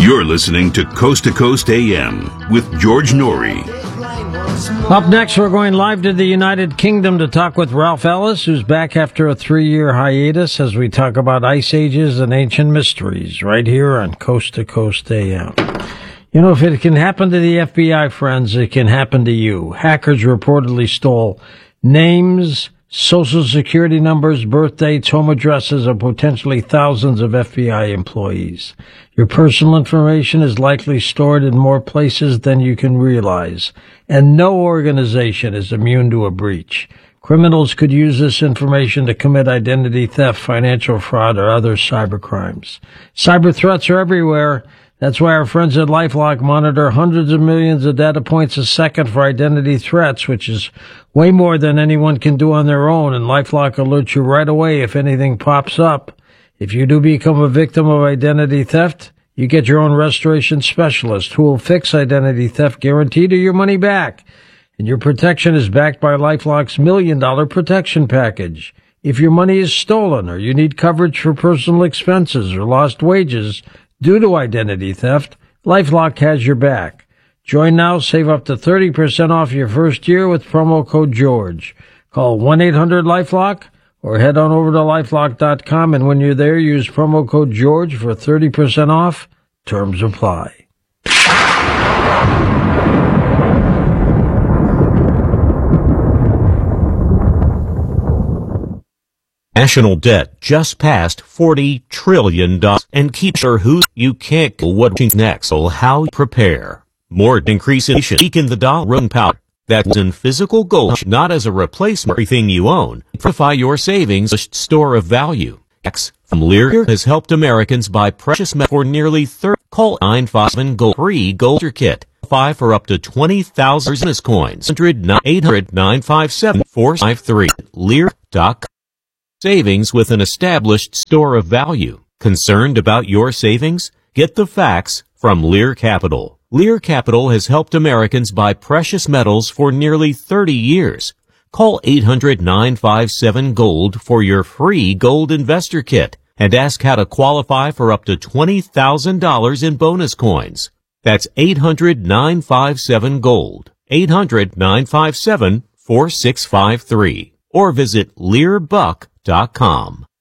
You're listening to Coast AM with George Norrie. Up next, we're going live to the United Kingdom to talk with Ralph Ellis, who's back after a 3-year hiatus as we talk about ice ages and ancient mysteries right here on Coast AM. You know, if it can happen to the FBI, friends, it can happen to you. Hackers reportedly stole names, social security numbers, birth dates, home addresses of potentially thousands of FBI employees. Your personal information is likely stored in more places than you can realize, and no organization is immune to a breach. Criminals could use this information to commit identity theft, financial fraud, or other cyber crimes. Cyber threats are everywhere. That's why our friends at LifeLock monitor hundreds of millions of data points a second for identity threats, which is way more than anyone can do on their own, and LifeLock alerts you right away if anything pops up. If you do become a victim of identity theft, you get your own restoration specialist who will fix identity theft guaranteed or your money back. And your protection is backed by LifeLock's $1 Million Protection Package. If your money is stolen or you need coverage for personal expenses or lost wages due to identity theft, LifeLock has your back. Join now, save up to 30% off your first year with promo code GEORGE. Call 1-800-LifeLock or head on over to LifeLock.com, and when you're there, use promo code GEORGE for 30% off. Terms apply. National debt just passed $40 trillion and keeps sure who you can't go what next. So how prepare? More increase in weaken the dollar and power. That's in physical gold, not as a replacement for everything you own. Fortify your savings, a store of value. X from Lear has helped Americans buy precious metal for nearly 30. Call 957 Gold free Gold Kit. 5 for up to 20,000 business coins. 800-957-453. Lear.com. Savings with an established store of value. Concerned about your savings? Get the facts from Lear Capital. Lear Capital has helped Americans buy precious metals for nearly 30 years. Call 800-957-GOLD for your free gold investor kit and ask how to qualify for up to $20,000 in bonus coins. That's 800-957-GOLD. 800-957-4653. Or visit LearBuck.com.